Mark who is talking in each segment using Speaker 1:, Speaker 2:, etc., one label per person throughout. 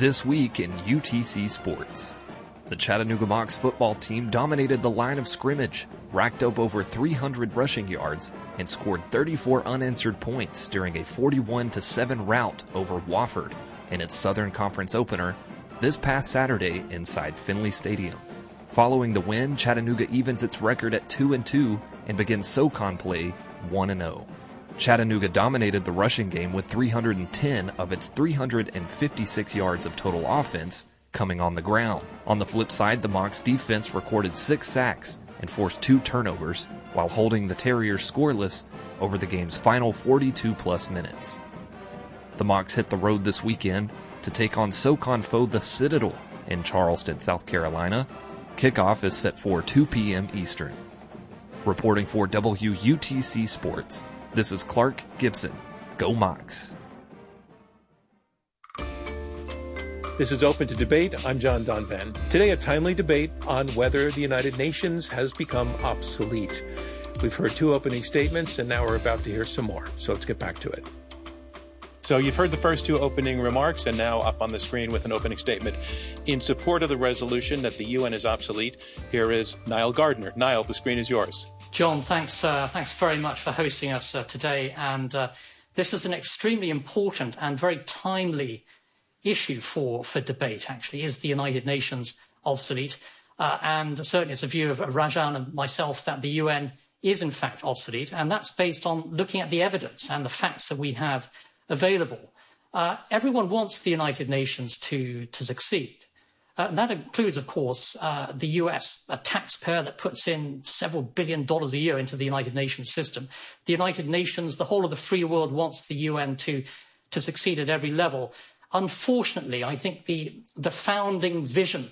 Speaker 1: This week in UTC Sports. The Chattanooga Mocs football team dominated the line of scrimmage, racked up over 300 rushing yards, and scored 34 unanswered points during a 41-7 rout over Wofford in its Southern Conference opener this past Saturday inside Finley Stadium. Following the win, Chattanooga evens its record at 2-2 and begins SoCon play 1-0. Chattanooga dominated the rushing game with 310 of its 356 yards of total offense coming on the ground. On the flip side, the Mocs defense recorded 6 sacks and forced 2 turnovers while holding the Terriers scoreless over the game's final 42-plus minutes. The Mocs hit the road this weekend to take on SoCon foe the Citadel in Charleston, South Carolina. Kickoff is set for 2 p.m. Eastern. Reporting for WUTC Sports, this is Clark Gibson. Go Mocs.
Speaker 2: This is Open to Debate. I'm John Donvan. Today, a timely debate on whether the United Nations has become obsolete. We've heard 2 opening statements, and now we're about to hear some more. So let's get back to it. So you've heard the first 2 opening remarks, and now up on the screen with an opening statement in support of the resolution that the UN is obsolete. Here is Niall Gardner. Niall, the screen is yours.
Speaker 3: John, thanks very much for hosting us today. And this is an extremely important and very timely issue for debate, actually. Is the United Nations obsolete? And certainly it's a view of Rajan and myself that the UN is in fact obsolete. And that's based on looking at the evidence and the facts that we have available. Everyone wants the United Nations to succeed. That includes, of course, the US, a taxpayer that puts in several $1 billion a year into the United Nations system. The United Nations, the whole of the free world wants the UN to succeed at every level. Unfortunately, I think the founding vision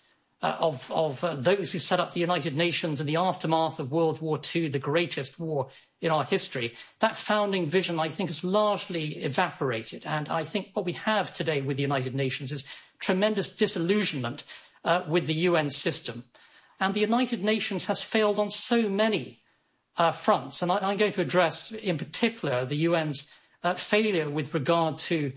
Speaker 3: of those who set up the United Nations in the aftermath of World War II, the greatest war in our history, that founding vision, I think, has largely evaporated. And I think what we have today with the United Nations is tremendous disillusionment with the UN system. And the United Nations has failed on so many fronts. And I'm going to address in particular the UN's failure with regard to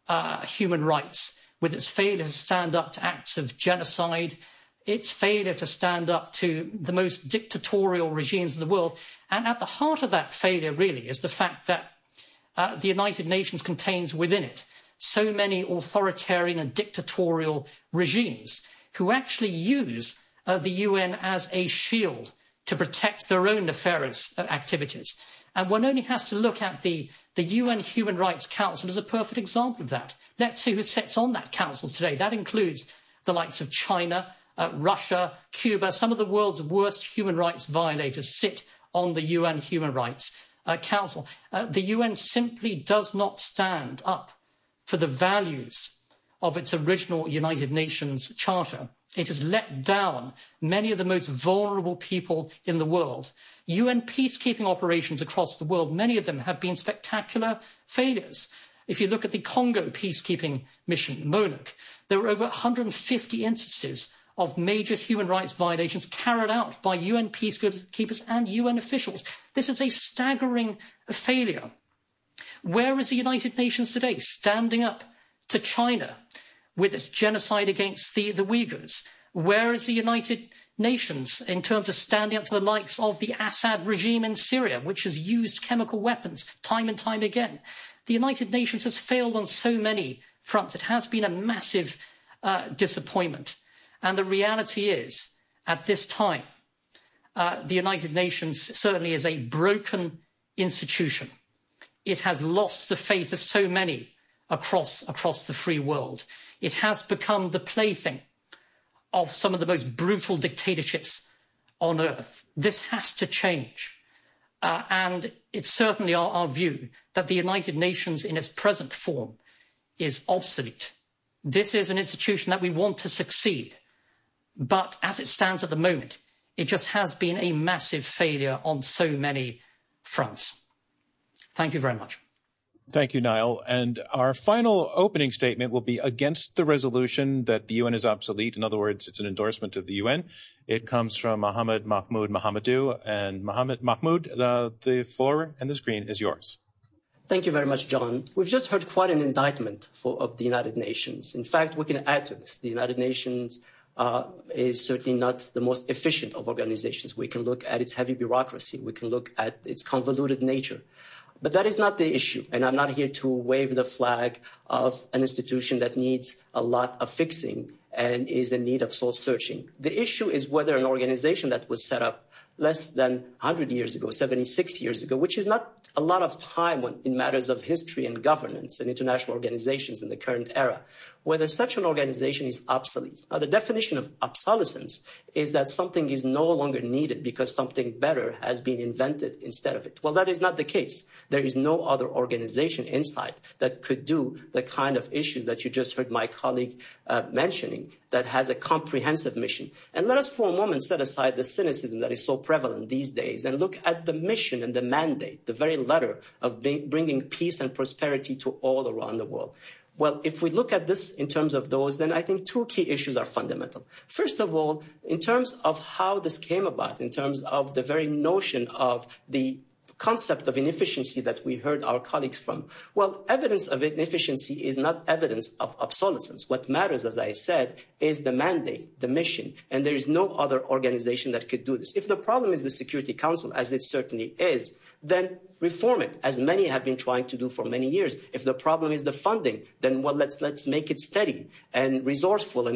Speaker 3: human rights, with its failure to stand up to acts of genocide, its failure to stand up to the most dictatorial regimes in the world. And at the heart of that failure, really, is the fact that the United Nations contains within it so many authoritarian and dictatorial regimes who actually use the UN as a shield to protect their own nefarious activities. And one only has to look at the UN Human Rights Council as a perfect example of that. Let's see who sits on that council today. That includes the likes of China, Russia, Cuba. Some of the world's worst human rights violators sit on the UN Human Rights Council. The UN simply does not stand up for the values of its original United Nations Charter. It has let down many of the most vulnerable people in the world. UN peacekeeping operations across the world, many of them have been spectacular failures. If you look at the Congo peacekeeping mission, MONUC, there were over 150 instances of major human rights violations carried out by UN peacekeepers and UN officials. This is a staggering failure. Where is the United Nations today? Standing up to China with its genocide against the Uyghurs. Where is the United Nations in terms of standing up to the likes of the Assad regime in Syria, which has used chemical weapons time and time again? The United Nations has failed on so many fronts. It has been a massive disappointment. And the reality is, at this time, the United Nations certainly is a broken institution. It has lost the faith of so many across the free world. It has become the plaything of some of the most brutal dictatorships on earth. This has to change. And it's certainly our view that the United Nations in its present form is obsolete. This is an institution that we want to succeed. But as it stands at the moment, it just has been a massive failure on so many fronts. Thank you very much.
Speaker 2: Thank you, Niall. And our final opening statement will be against the resolution that the UN is obsolete. In other words, it's an endorsement of the UN. It comes from Mohammed Mahmoud Mohammadou. And Mohammed Mahmoud, the floor and the screen is yours.
Speaker 4: Thank you very much, John. We've just heard quite an indictment of the United Nations. In fact, we can add to this. The United Nations is certainly not the most efficient of organizations. We can look at its heavy bureaucracy. We can look at its convoluted nature. But that is not the issue. And I'm not here to wave the flag of an institution that needs a lot of fixing and is in need of soul searching. The issue is whether an organization that was set up less than 100 years ago, 70, 60 years ago, which is not a lot of time in matters of history and governance and international organizations in the current era, whether such an organization is obsolete. Now, the definition of obsolescence is that something is no longer needed because something better has been invented instead of it. Well, that is not the case. There is no other organization in sight that could do the kind of issues that you just heard my colleague mentioning, that has a comprehensive mission. And let us for a moment set aside the cynicism that is so prevalent these days and look at the mission and the mandate, the very letter of bringing peace and prosperity to all around the world. Well, if we look at this in terms of those, then I think two key issues are fundamental. First of all, in terms of how this came about, in terms of the very notion of the concept of inefficiency that we heard our colleagues from. Well, evidence of inefficiency is not evidence of obsolescence. What matters, as I said, is the mandate, the mission, and there is no other organization that could do this. If the problem is the Security Council, as it certainly is, then reform it, as many have been trying to do for many years. If the problem is the funding, then well, let's make it steady and resourceful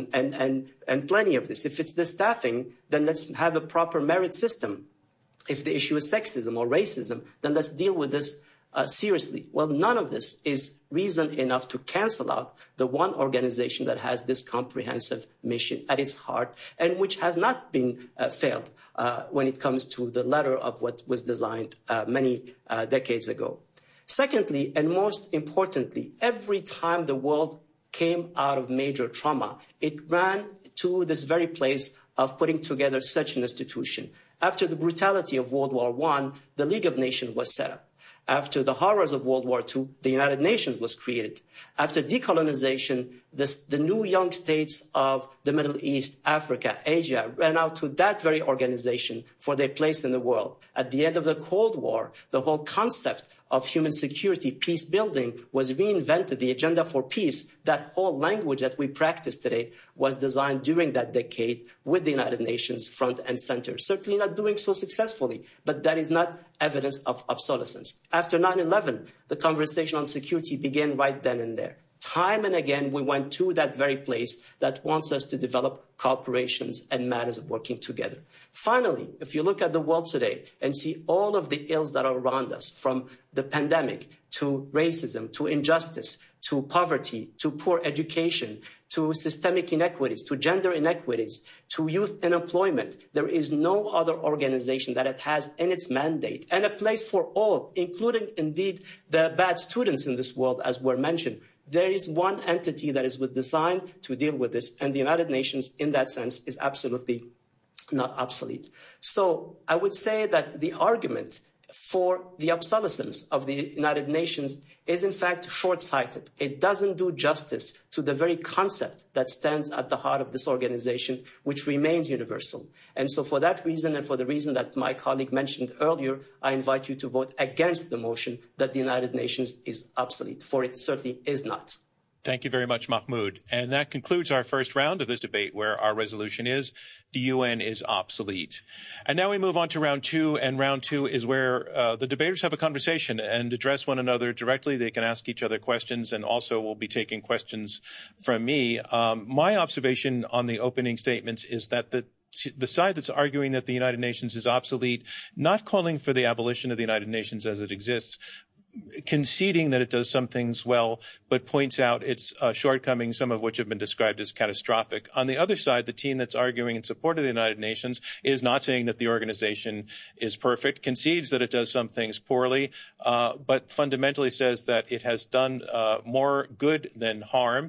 Speaker 4: and plenty of this. If it's the staffing, then let's have a proper merit system. If the issue is sexism or racism, then let's deal with this seriously. Well, none of this is reason enough to cancel out the one organization that has this comprehensive mission at its heart and which has not been failed when it comes to the letter of what was designed many decades ago. Secondly, and most importantly, every time the world came out of major trauma, it ran to this very place of putting together such an institution. After the brutality of World War I, the League of Nations was set up. After the horrors of World War II, the United Nations was created. After decolonization, the new young states of the Middle East, Africa, Asia ran out to that very organization for their place in the world. At the end of the Cold War, the whole concept of human security, peace building, was reinvented. The agenda for peace, that whole language that we practice today, was designed during that decade with the United Nations front and center. Certainly not doing so successfully, but that is not evidence of obsolescence. After 9/11, the conversation on security began right then and there. Time and again, we went to that very place that wants us to develop cooperations and matters of working together. Finally, if you look at the world today and see all of the ills that are around us, from the pandemic to racism, to injustice, to poverty, to poor education, to systemic inequities, to gender inequities, to youth unemployment, there is no other organization that it has in its mandate and a place for all, including indeed the bad students in this world, as were mentioned. There is one entity that is designed to deal with this, and the United Nations, in that sense, is absolutely not obsolete. So I would say that the argument for the obsolescence of the United Nations is, in fact, short-sighted. It doesn't do justice to the very concept that stands at the heart of this organization, which remains universal. And so for that reason, and for the reason that my colleague mentioned earlier, I invite you to vote against the motion that the United Nations is obsolete, for it certainly is not.
Speaker 2: Thank you very much, Mahmoud. And that concludes our first round of this debate, where our resolution is the UN is obsolete. And now we move on to round two, and round two is where the debaters have a conversation and address one another directly. They can ask each other questions, and also we'll be taking questions from me. My observation on the opening statements is that the side that's arguing that the United Nations is obsolete, not calling for the abolition of the United Nations as it exists, conceding that it does some things well, but points out its shortcomings, some of which have been described as catastrophic. On the other side, the team that's arguing in support of the United Nations is not saying that the organization is perfect, concedes that it does some things poorly, but fundamentally says that it has done more good than harm.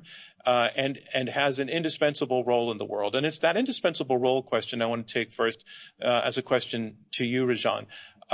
Speaker 2: And has an indispensable role in the world. And it's that indispensable role question I want to take first as a question to you, Rajan.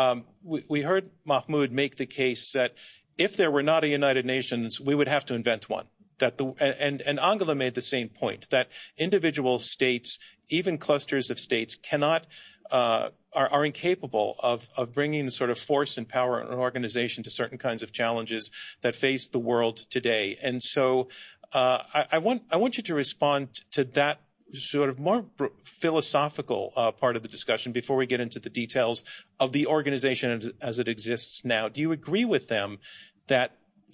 Speaker 2: We heard Mahmoud make the case that if there were not a United Nations, we would have to invent one. And Angela made the same point, that individual states, even clusters of states, cannot are incapable of bringing the sort of force and power and organization to certain kinds of challenges that face the world today. And so I want you to respond to that sort of more philosophical part of the discussion before we get into the details of the organization as it exists now. Do you agree with them that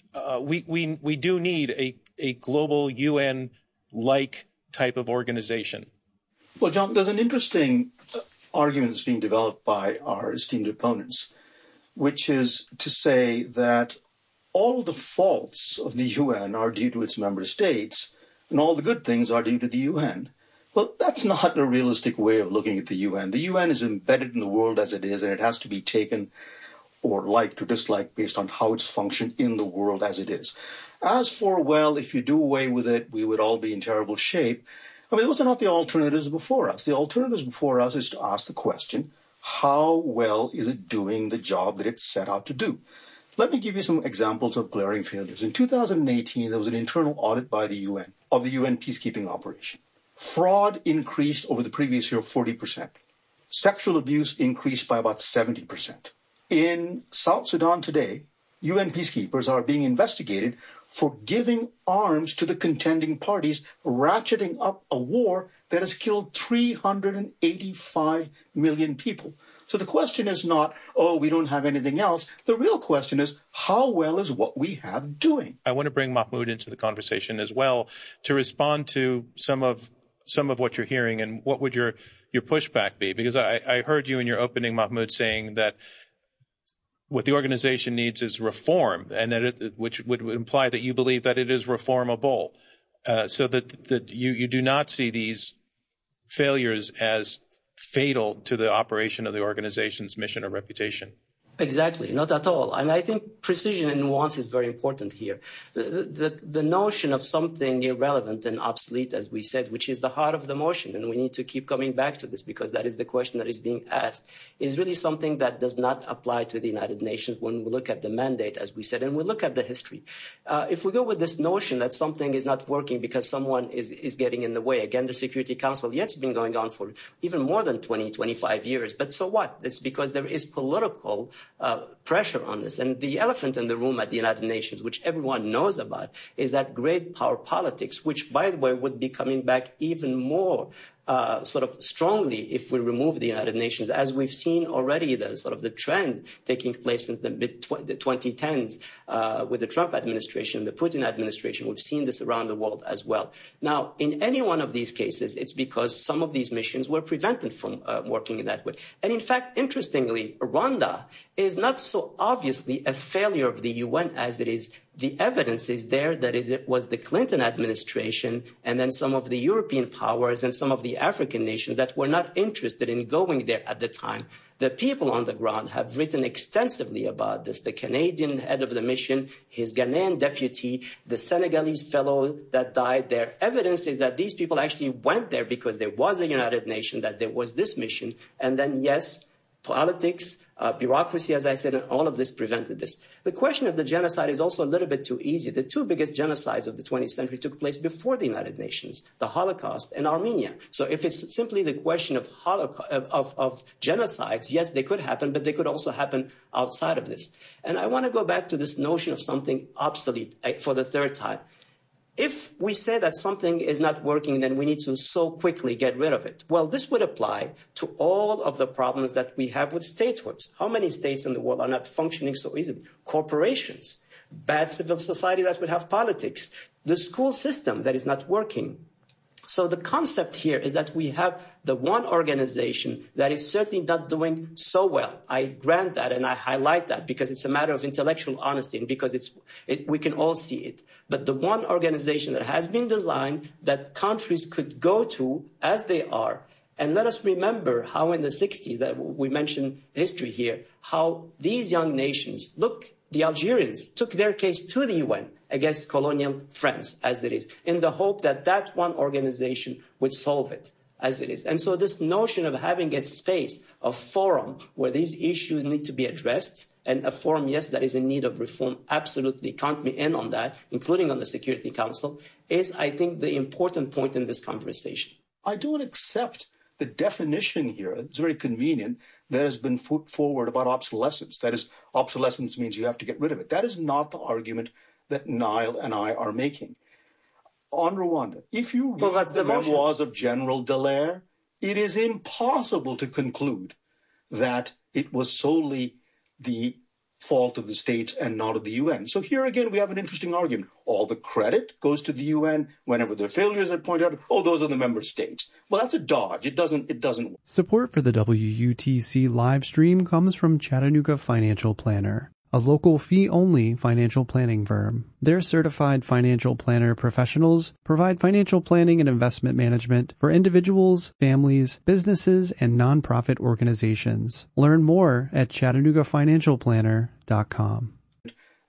Speaker 2: we do need a global UN-like type of organization?
Speaker 5: Well, John, there's an interesting argument that's being developed by our esteemed opponents, which is to say that all of the faults of the UN are due to its member states, and all the good things are due to the UN. Well, that's not a realistic way of looking at the UN. The UN is embedded in the world as it is, and it has to be taken or liked or disliked based on how it's functioned in the world as it is. As for, well, if you do away with it, we would all be in terrible shape. I mean, those are not the alternatives before us. The alternatives before us is to ask the question, how well is it doing the job that it's set out to do? Let me give you some examples of glaring failures. In 2018, there was an internal audit by the UN of the UN peacekeeping operation. Fraud increased over the previous year 40%. Sexual abuse increased by about 70%. In South Sudan today, UN peacekeepers are being investigated for giving arms to the contending parties, ratcheting up a war that has killed 385 million people. So the question is not, oh, we don't have anything else. The real question is, how well is what we have doing?
Speaker 2: I want to bring Mahmoud into the conversation as well to respond to some of what you're hearing, and what would your pushback be? Because I heard you in your opening, Mahmoud, saying that what the organization needs is reform, and that which would imply that you believe that it is reformable, so that you do not see these failures as fatal to the operation of the organization's mission or reputation.
Speaker 4: Exactly, not at all. And I think precision and nuance is very important here. The notion of something irrelevant and obsolete, as we said, which is the heart of the motion, and we need to keep coming back to this because that is the question that is being asked, is really something that does not apply to the United Nations when we look at the mandate, as we said, and we look at the history. If we go with this notion that something is not working because someone is getting in the way, again, the Security Council, yeah, it's been going on for even more than 20, 25 years, but so what? It's because there is political pressure on this. And the elephant in the room at the United Nations, which everyone knows about, is that great power politics, which, by the way, would be coming back even more sort of strongly if we remove the United Nations, as we've seen already the trend taking place since the mid-2010s with the Trump administration, the Putin administration. We've seen this around the world as well. Now, in any one of these cases, it's because some of these missions were prevented from working in that way. And in fact, interestingly, Rwanda is not so obviously a failure of the UN as it is. The evidence is there that it was the Clinton administration and then some of the European powers and some of the African nations that were not interested in going there at the time. The people on the ground have written extensively about this. The Canadian head of the mission, his Ghanaian deputy, the Senegalese fellow that died there. Evidence is that these people actually went there because there was a United Nations, that there was this mission. And then, yes, politics, bureaucracy, as I said, and all of this prevented this. The question of the genocide is also a little bit too easy. The two biggest genocides of the 20th century took place before the United Nations, the Holocaust and Armenia. So if it's simply the question of genocides, yes, they could happen, but they could also happen outside of this. And I want to go back to this notion of something obsolete for the third time. If we say that something is not working, then we need to so quickly get rid of it. Well, this would apply to all of the problems that we have with statehoods. How many states in the world are not functioning so easily? Corporations, bad civil society that would have politics, the school system that is not working. So the concept here is that we have the one organization that is certainly not doing so well. I grant that and I highlight that because it's a matter of intellectual honesty and because we can all see it. But the one organization that has been designed that countries could go to as they are. And let us remember how in the 60s, that we mentioned history here, how these young nations, look, the Algerians took their case to the UN against colonial friends, as it is, in the hope that that one organization would solve it, as it is. And so this notion of having a space, a forum where these issues need to be addressed, and a forum, yes, that is in need of reform, absolutely count me in on that, including on the Security Council, is, I think, the important point in this conversation.
Speaker 5: I don't accept the definition here. It's very convenient that has been put forward about obsolescence. That is, obsolescence means you have to get rid of it. That is not the argument that Niall and I are making. On Rwanda, if you read the memoirs of General Dallaire, it is impossible to conclude that it was solely the fault of the states and not of the UN. So here again, we have an interesting argument. All the credit goes to the UN. Whenever there are failures that point out, oh, those are the member states. Well, that's a dodge. It doesn't work.
Speaker 6: Support for the WUTC live stream comes from Chattanooga Financial Planner, a local fee-only financial planning firm. Their certified financial planner professionals provide financial planning and investment management for individuals, families, businesses, and nonprofit organizations. Learn more at ChattanoogaFinancialPlanner.com.